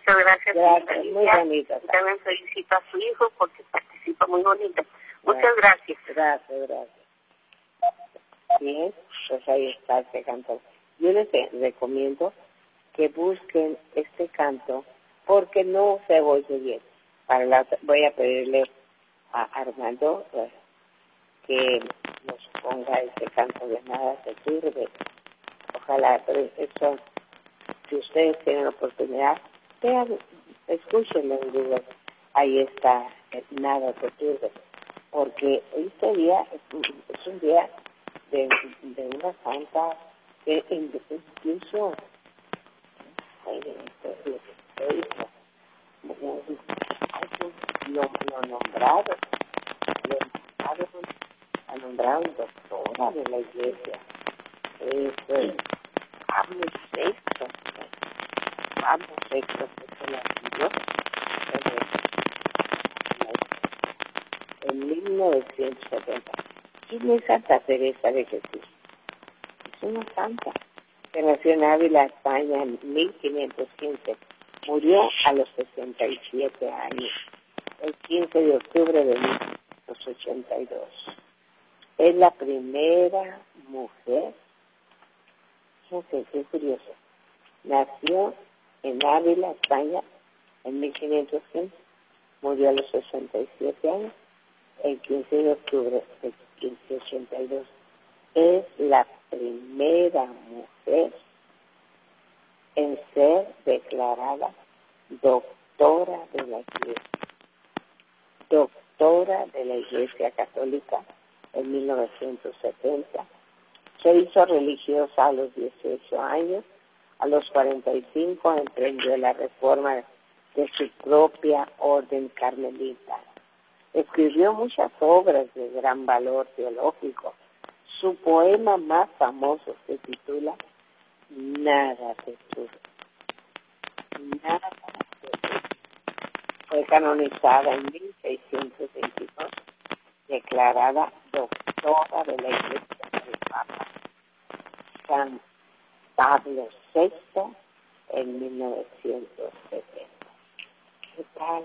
Muchas gracias. Gracias, muy bonita. Y también felicito a su hijo porque participa muy bonito. Muchas gracias. Gracias. Bien, pues ahí está este canto. Yo les recomiendo que busquen este canto porque no se oye bien. Voy a pedirle a Armando que nos ponga este canto de Nada se sirve. Ojalá, pero eso, si ustedes tienen oportunidad, escúchenlo en Google. Ahí está, Nada se sirve. Porque este día es un día de una santa que incluso lo nombraron doctora de la iglesia. Pablo VI, que se la pidió en 1970. ¿Quién es Santa Teresa de Jesús? Es una santa que nació en Ávila, España, en 1515. Murió a los 67 años, el 15 de octubre de 1982. Es la primera mujer, fíjense qué curioso, nació en Ávila, España, en 1515. Murió a los 67 años, el 15 de octubre de 1582. Es la primera mujer en ser declarada doctora de la Iglesia. Doctora de la Iglesia Católica en 1970. Se hizo religiosa a los 18 años. A los 45 emprendió la reforma de su propia orden carmelita. Escribió muchas obras de gran valor teológico. Su poema más famoso se titula Nada te sirve. Nada te sirve. Fue canonizada en 1622, declarada doctora de la Iglesia del Papa San Pablo VI en 1970. ¿Qué tal?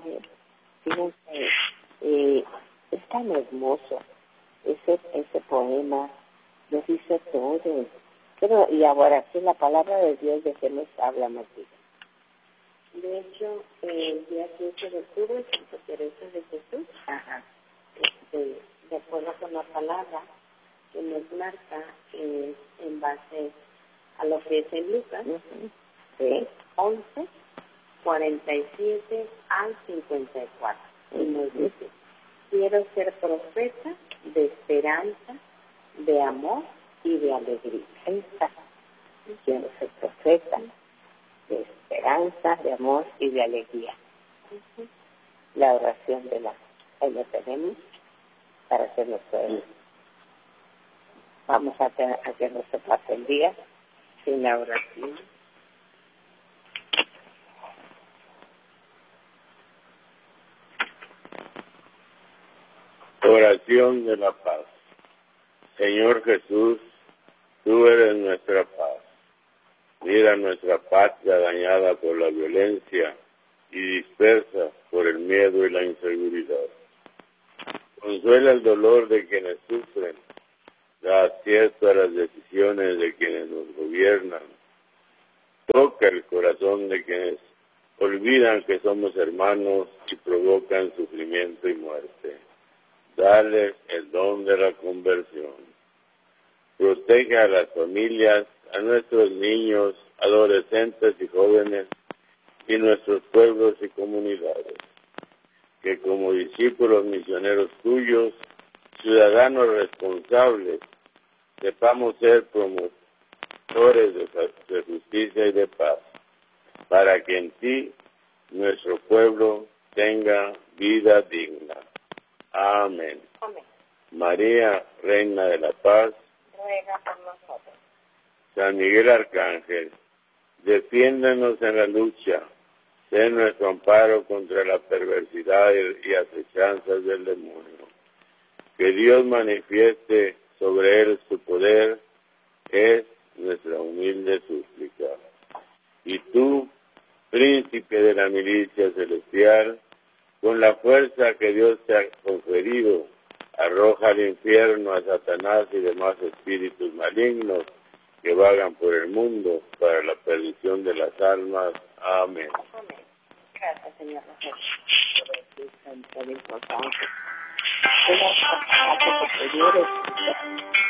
Fíjense, es tan hermoso ese poema, nos dice todo. Pero, y ahora sí, la palabra de Dios, ¿de qué nos habla, Martín? De hecho, el día 15 de octubre, Santa Teresa de Jesús, de acuerdo con la palabra que nos marca en base a lo que es en Lucas, ¿Sí? 11, 47 al 54. Y nos dice, quiero ser profeta de esperanza, de amor y de alegría. Quiero ser profeta de esperanza, de amor y de alegría. La oración de la ahí lo tenemos para hacer nuestro día. Vamos a que no se pase el día sin la oración. Oración de la paz. Señor Jesús, tú eres nuestra paz. Mira nuestra patria dañada por la violencia y dispersa por el miedo y la inseguridad. Consuela el dolor de quienes sufren, da acierto a las decisiones de quienes nos gobiernan. Toca el corazón de quienes olvidan que somos hermanos y provocan sufrimiento y muerte. Dale el don de la conversión. Protege a las familias, a nuestros niños, adolescentes y jóvenes y nuestros pueblos y comunidades. Que como discípulos misioneros tuyos, ciudadanos responsables, sepamos ser promotores de justicia y de paz, para que en ti nuestro pueblo tenga vida digna. Amén. Amén. María, Reina de la Paz, Ruega por nosotros. San Miguel Arcángel, defiéndanos en la lucha, sé nuestro amparo contra la perversidad y acechanzas del demonio. Que Dios manifieste sobre él su poder, es nuestra humilde súplica. Y tú, príncipe de la milicia celestial, con la fuerza que Dios te ha conferido, arroja al infierno a Satanás y demás espíritus malignos que vagan por el mundo para la perdición de las almas. Amén. Amén. Gracias, Señor Rafael, por esta importancia de las capacidades superiores